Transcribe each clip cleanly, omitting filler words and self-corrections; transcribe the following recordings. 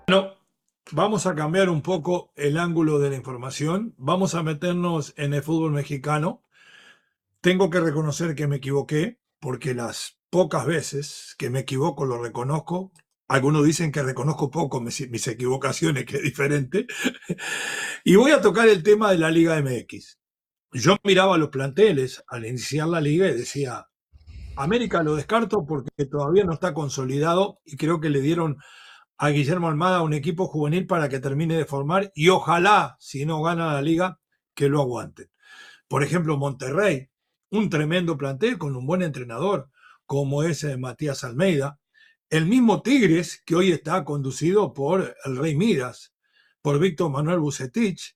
No, vamos a cambiar un poco el ángulo de la información. Vamos a meternos en el fútbol mexicano. Tengo que reconocer que me equivoqué, porque las pocas veces que me equivoco lo reconozco. Algunos dicen que reconozco poco mis equivocaciones, que es diferente. Y voy a tocar el tema de la Liga MX. Yo miraba los planteles al iniciar la liga y decía, América lo descarto porque todavía no está consolidado y creo que le dieron a Guillermo Almada un equipo juvenil para que termine de formar y ojalá, si no gana la liga, que lo aguanten. Por ejemplo, Monterrey, un tremendo plantel con un buen entrenador como es Matías Almeida. El mismo Tigres, que hoy está conducido por el Rey Midas, por Víctor Manuel Bucetich.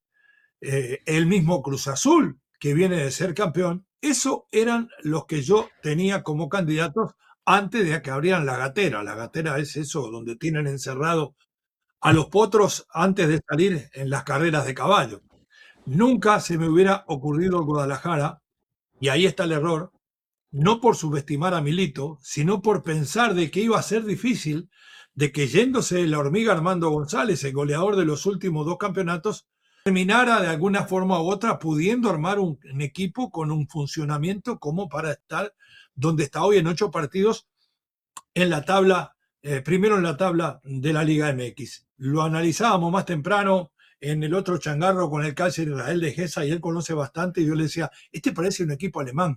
El mismo Cruz Azul, que viene de ser campeón. Eso eran los que yo tenía como candidatos antes de que abrieran la gatera. La gatera es eso, donde tienen encerrado a los potros antes de salir en las carreras de caballo. Nunca se me hubiera ocurrido el Guadalajara, y ahí está el error, no por subestimar a Milito, sino por pensar de que iba a ser difícil, de que yéndose la hormiga Armando González, el goleador de los últimos dos campeonatos, terminara de alguna forma u otra pudiendo armar un equipo con un funcionamiento como para estar donde está hoy en 8 partidos en la tabla, primero en la tabla de la Liga MX. Lo analizábamos más temprano en el otro changarro con el Kaiser Israel de Gesa y él conoce bastante y yo le decía, este parece un equipo alemán,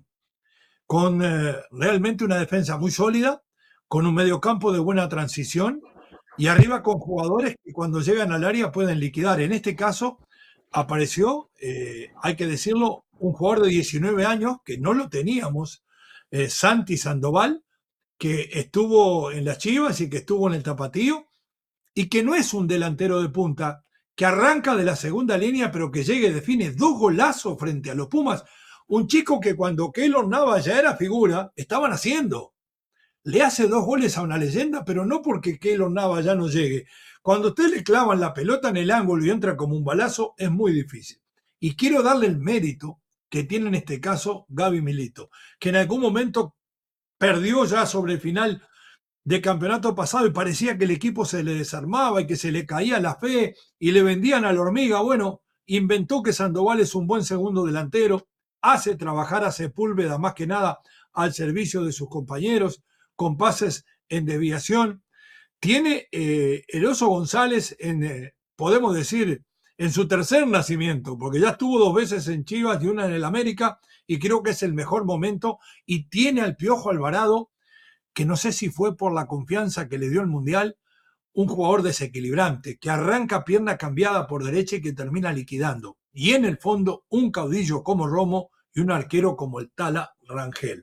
con realmente una defensa muy sólida, con un mediocampo de buena transición y arriba con jugadores que cuando llegan al área pueden liquidar. En este caso apareció, hay que decirlo, un jugador de 19 años que no lo teníamos, Santi Sandoval, que estuvo en las Chivas y que estuvo en el Tapatío, y que no es un delantero de punta, que arranca de la segunda línea, pero que llega y define 2 golazos frente a los Pumas. Un chico que cuando Keylor Navas ya era figura, estaban haciendo. Le hace 2 goles a una leyenda, pero no porque Keylor Navas ya no llegue. Cuando usted le clavan la pelota en el ángulo y entra como un balazo, es muy difícil. Y quiero darle el mérito que tiene en este caso Gaby Milito, que en algún momento perdió ya sobre el final de campeonato pasado y parecía que el equipo se le desarmaba y que se le caía la fe y le vendían a la hormiga. Bueno, inventó que Sandoval es un buen segundo delantero, hace trabajar a Sepúlveda más que nada al servicio de sus compañeros, con pases en desviación. Tiene el Oso González podemos decir, en su tercer nacimiento, porque ya estuvo 2 veces en Chivas y una en el América, y creo que es el mejor momento, y tiene al Piojo Alvarado, que no sé si fue por la confianza que le dio el Mundial, un jugador desequilibrante, que arranca pierna cambiada por derecha y que termina liquidando. Y en el fondo, un caudillo como Romo y un arquero como el Tala Rangel.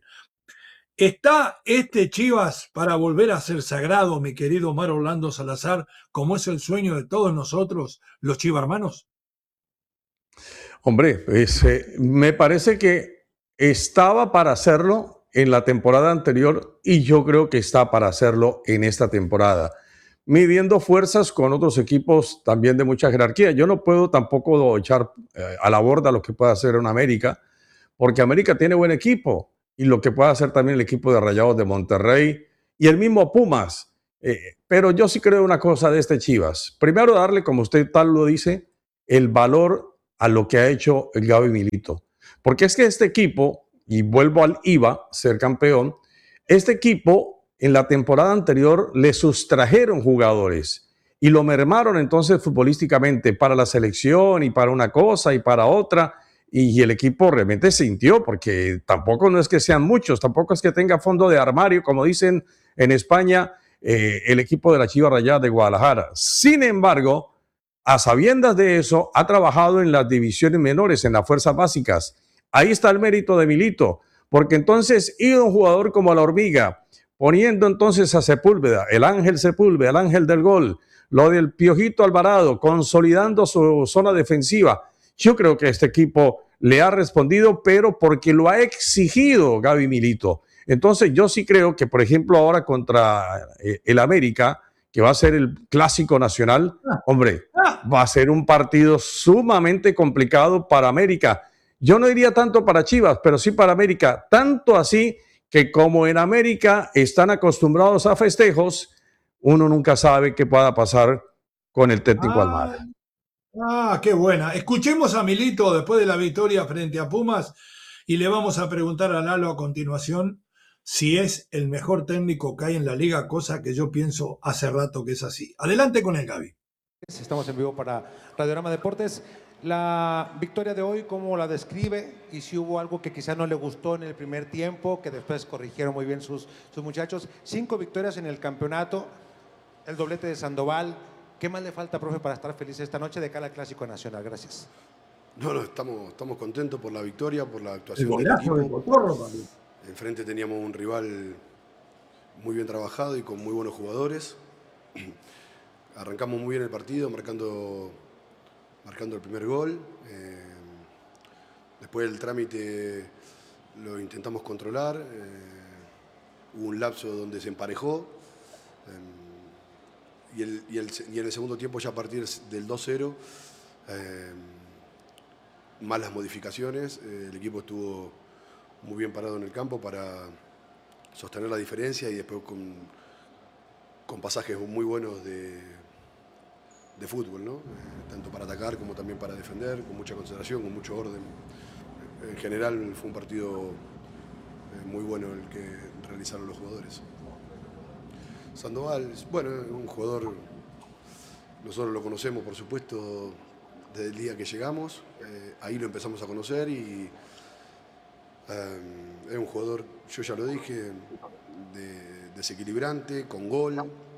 ¿Está este Chivas para volver a ser sagrado, mi querido Omar Orlando Salazar, como es el sueño de todos nosotros, los chivarmanos? Hombre, me parece que estaba para hacerlo en la temporada anterior y yo creo que está para hacerlo en esta temporada, midiendo fuerzas con otros equipos también de mucha jerarquía. Yo no puedo tampoco echar a la borda lo que puede hacer en América, porque América tiene buen equipo y lo que puede hacer también el equipo de Rayados de Monterrey y el mismo Pumas. Pero yo sí creo una cosa de este Chivas. Primero, darle, como usted tal lo dice, el valor a lo que ha hecho el Gaby Milito. Porque es que este equipo, y vuelvo al IVA, ser campeón, este equipo en la temporada anterior le sustrajeron jugadores y lo mermaron entonces futbolísticamente para la selección y para una cosa y para otra. Y el equipo realmente sintió, porque tampoco no es que sean muchos, tampoco es que tenga fondo de armario, como dicen en España, el equipo de la Chivas Rayadas de Guadalajara. Sin embargo, a sabiendas de eso, ha trabajado en las divisiones menores, en las fuerzas básicas. Ahí está el mérito de Milito, porque entonces ir un jugador como la hormiga, poniendo entonces a Sepúlveda, el ángel Sepúlveda, el ángel del gol, lo del Piojito Alvarado, consolidando su zona defensiva. Yo creo que este equipo le ha respondido, pero porque lo ha exigido Gaby Milito. Entonces yo sí creo que, por ejemplo, ahora contra el América, que va a ser el clásico nacional, hombre, va a ser un partido sumamente complicado para América. Yo no diría tanto para Chivas, pero sí para América. Tanto así que como en América están acostumbrados a festejos, uno nunca sabe qué pueda pasar con el técnico Ah, Almada. qué buena. Escuchemos a Milito después de la victoria frente a Pumas y le vamos a preguntar a Lalo a continuación si es el mejor técnico que hay en la liga, cosa que yo pienso hace rato que es así. Adelante con el Gaby. Estamos en vivo para Radiorama Deportes. La victoria de hoy, ¿cómo la describe? Y si hubo algo que quizá no le gustó en el primer tiempo, que después corrigieron muy bien sus muchachos. 5 victorias en el campeonato, el doblete de Sandoval. ¿Qué más le falta, profe, para estar feliz esta noche de cara al Clásico Nacional? Gracias. No, estamos contentos por la victoria, por la El actuación del golazo de equipo. Cotorro también. Enfrente teníamos un rival muy bien trabajado y con muy buenos jugadores. Arrancamos muy bien el partido, marcando el primer gol. Después el trámite lo intentamos controlar. Hubo un lapso donde se emparejó. Y en el segundo tiempo, ya a partir del 2-0, más las modificaciones. El equipo estuvo muy bien parado en el campo para sostener la diferencia y después con pasajes muy buenos de fútbol, ¿no? Tanto para atacar como también para defender, con mucha concentración, con mucho orden. En general fue un partido muy bueno el que realizaron los jugadores. Sandoval, bueno, es un jugador, nosotros lo conocemos por supuesto desde el día que llegamos, ahí lo empezamos a conocer y es un jugador, yo ya lo dije, desequilibrante, con gol.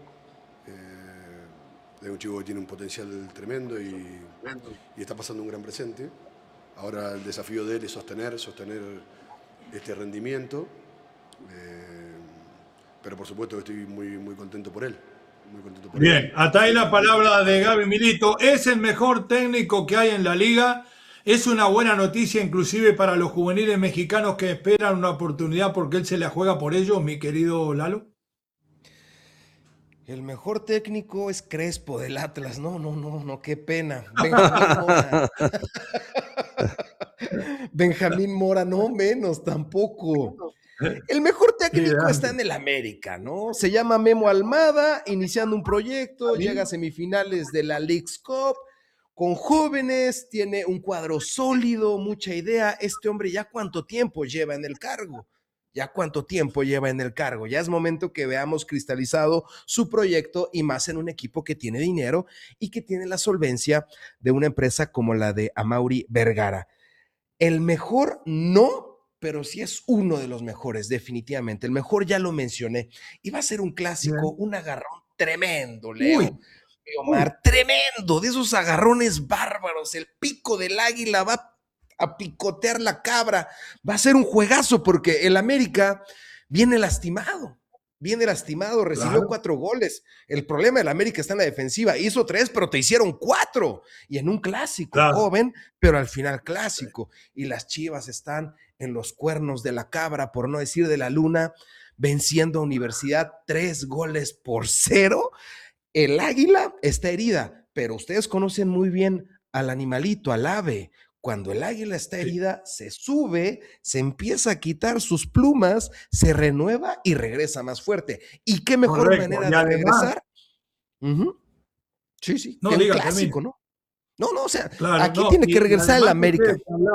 Es un chico que tiene un potencial tremendo y está pasando un gran presente. Ahora el desafío de él es sostener este rendimiento. Pero por supuesto que estoy muy contento por él. Muy contento por Bien, él. hasta ahí la palabra de Gaby Milito. Es el mejor técnico que hay en la liga. Es una buena noticia inclusive para los juveniles mexicanos que esperan una oportunidad porque él se la juega por ellos, mi querido Lalo. El mejor técnico es Crespo del Atlas. No, qué pena. Benjamín Mora. Benjamín Mora, no menos tampoco. El mejor técnico está en el América, ¿no? Se llama Memo Almada, iniciando un proyecto, llega a semifinales de la Leagues Cup, con jóvenes, tiene un cuadro sólido, mucha idea. Este hombre ya cuánto tiempo lleva en el cargo. Ya es momento que veamos cristalizado su proyecto y más en un equipo que tiene dinero y que tiene la solvencia de una empresa como la de Amaury Vergara. El mejor no, pero sí es uno de los mejores, definitivamente. El mejor ya lo mencioné. Y va a ser un clásico, un agarrón tremendo, Leo. Omar, tremendo, de esos agarrones bárbaros. El pico del águila va a picotear la cabra. Va a ser un juegazo porque el América viene lastimado, recibió 4 goles. El problema del América está en la defensiva. Hizo 3, pero te hicieron 4. Y en un clásico, joven, pero al final clásico. Y las Chivas están en los cuernos de la cabra, por no decir de la luna, venciendo a Universidad 3-0. El águila está herida, pero ustedes conocen muy bien al animalito, al ave. Cuando el águila está herida, se sube, se empieza a quitar sus plumas, se renueva y regresa más fuerte. ¿Y qué mejor manera de regresar? Sí, no, que diga, un clásico, termine. ¿no? O sea, Claro, aquí tiene que regresar el América.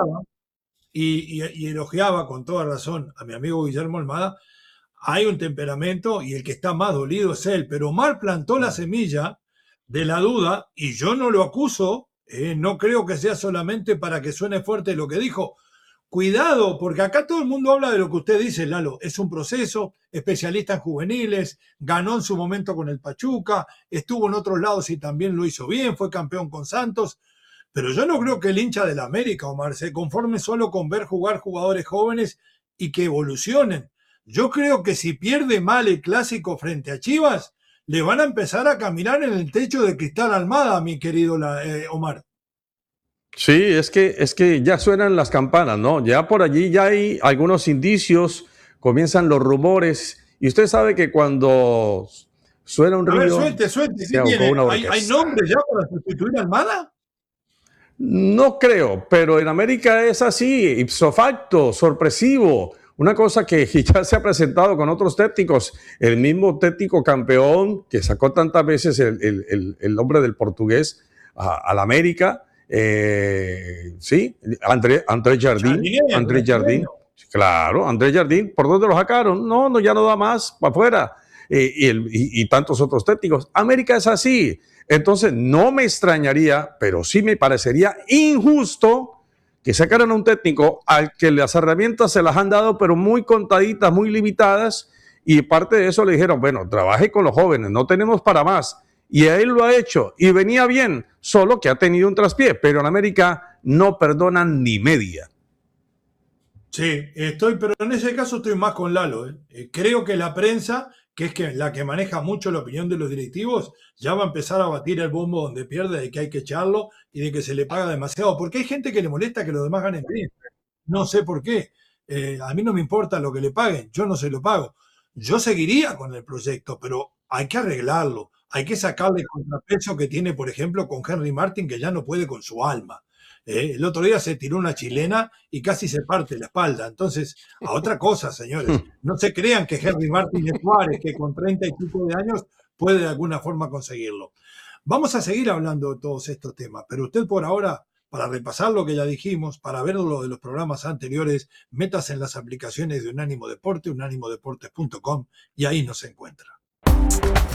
Y elogiaba con toda razón a mi amigo Guillermo Almada. Hay un temperamento y el que está más dolido es él, pero Omar plantó la semilla de la duda y yo no lo acuso, no creo que sea solamente para que suene fuerte lo que dijo. Cuidado, porque acá todo el mundo habla de lo que usted dice, Lalo. Es un proceso, especialista en juveniles, ganó en su momento con el Pachuca, estuvo en otros lados y también lo hizo bien, fue campeón con Santos. Pero yo no creo que el hincha del América, Omar, se conforme solo con ver jugar jugadores jóvenes y que evolucionen. Yo creo que si pierde mal el clásico frente a Chivas, le van a empezar a caminar en el techo de cristal Almada, mi querido Omar. Sí, es que ya suenan las campanas, ¿no? Ya por allí ya hay algunos indicios, comienzan los rumores, y usted sabe que cuando suena un río, suelte, se ahogó una orquesta. ¿Hay nombres ya para sustituir a Almada? No creo, pero en América es así, ipso facto, sorpresivo. Una cosa que ya se ha presentado con otros técnicos, el mismo técnico campeón que sacó tantas veces el nombre del portugués al América, sí, André Jardín, André Jardín, claro, André Jardín, ¿por dónde lo sacaron? No, ya no da más, para afuera, y tantos otros técnicos. América es así, entonces no me extrañaría, pero sí me parecería injusto que sacaran a un técnico al que las herramientas se las han dado, pero muy contaditas, muy limitadas, y parte de eso le dijeron, bueno, trabaje con los jóvenes, no tenemos para más. Y a él lo ha hecho, y venía bien, solo que ha tenido un traspié, pero en América no perdonan ni media. Sí, pero en ese caso estoy más con Lalo. Creo que la prensa, que es la que maneja mucho la opinión de los directivos, ya va a empezar a batir el bombo donde pierde de que hay que echarlo y de que se le paga demasiado. Porque hay gente que le molesta que los demás ganen bien. No sé por qué. A mí no me importa lo que le paguen, yo no se lo pago. Yo seguiría con el proyecto, pero hay que arreglarlo. Hay que sacarle el contrapeso que tiene, por ejemplo, con Henry Martin, que ya no puede con su alma. El otro día se tiró una chilena y casi se parte la espalda. Entonces, a otra cosa, señores. No se crean que Henry Martin es Suárez, que con 30 y pico de años puede de alguna forma conseguirlo. Vamos a seguir hablando de todos estos temas, pero usted por ahora, para repasar lo que ya dijimos, para ver lo de los programas anteriores, métase en las aplicaciones de Unánimo Deporte, unánimodeportes.com, y ahí nos encuentra.